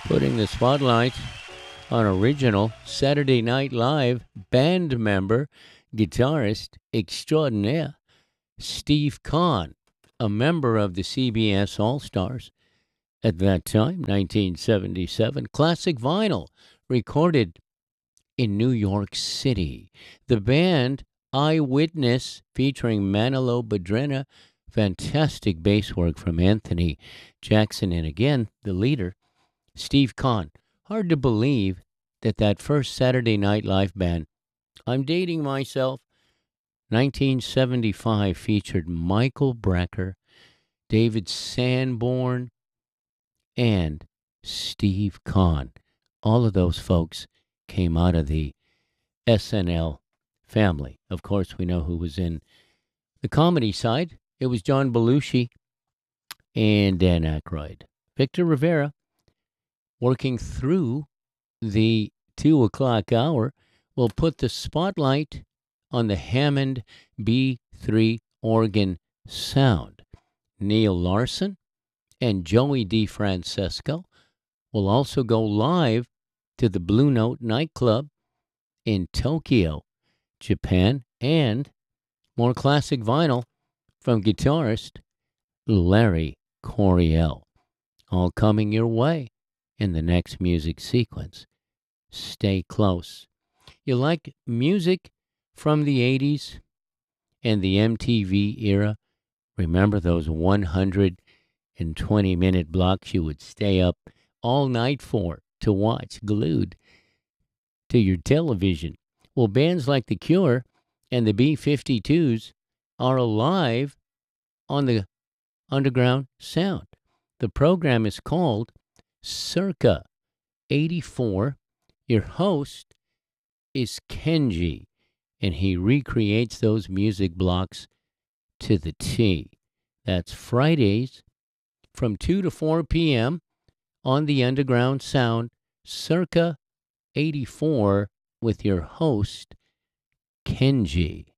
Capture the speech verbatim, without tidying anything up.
putting the spotlight on original Saturday Night Live band member, guitarist extraordinaire Steve Kahn, a member of the C B S All Stars at that time, nineteen seventy-seven. Classic vinyl, recorded in New York City. The band Eyewitness, featuring Manolo Badrena, fantastic bass work from Anthony Jackson, and again, the leader, Steve Kahn. Hard to believe that that first Saturday Night Live band, I'm dating myself, nineteen seventy-five, featured Michael Brecker, David Sanborn, and Steve Kahn. All of those folks came out of the S N L family. Of course, we know who was in the comedy side. It was John Belushi and Dan Aykroyd. Victor Rivera, working through the two o'clock hour, will put the spotlight on the Hammond B three organ sound. Neil Larson and Joey DeFrancesco will also go live to the Blue Note nightclub in Tokyo, Japan, and more classic vinyl from guitarist Larry Coryell. All coming your way in the next music sequence. Stay close. You like music from the eighties and the M T V era? Remember those one hundred twenty minute blocks you would stay up all night for to watch, glued to your television? Well, bands like The Cure and the B fifty-twos are alive on the underground sound. The program is called Circa eighty-four. Your host is Kenji, and he recreates those music blocks to the T. That's Fridays from two to four p.m. on the Underground Sound, Circa eighty-four, with your host, Kenji.